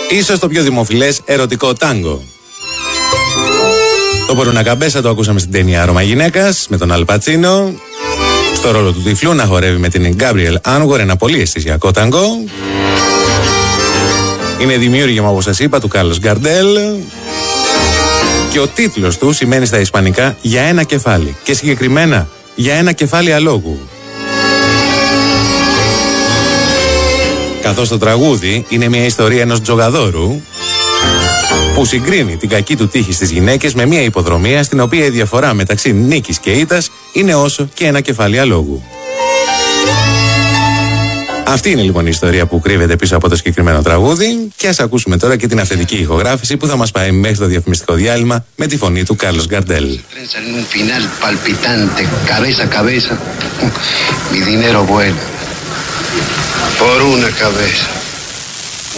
Ίσως το πιο δημοφιλές ερωτικό τάγκο. Το Por una Cabeza το ακούσαμε στην ταινία Ρώμα Γυναίκας με τον Αλ Πατσίνο. Στο ρόλο του τυφλού να χορεύει με την Γκάμπριελ Άνγορ, ένα πολύ αισθησιακό ταγκό. Είναι δημιούργημα, όπως σας είπα, του Κάρλος Γκαρντέλ. Και ο τίτλος του σημαίνει στα ισπανικά «για ένα κεφάλι» και συγκεκριμένα «για ένα κεφάλι αλόγου». Καθώς το τραγούδι είναι μια ιστορία ενός τζογαδόρου που συγκρίνει την κακή του τύχη στις γυναίκες με μια υποδρομία στην οποία η διαφορά μεταξύ νίκης και ήττας είναι όσο και ένα κεφάλι αλόγου. Αυτή είναι λοιπόν η ιστορία που κρύβεται πίσω από το συγκεκριμένο τραγούδι και ας ακούσουμε τώρα και την αυθεντική ηχογράφηση που θα μας πάει μέχρι το διαφημιστικό διάλειμμα με τη φωνή του Κάρλος Γκαρντέλ. Por una cabeza.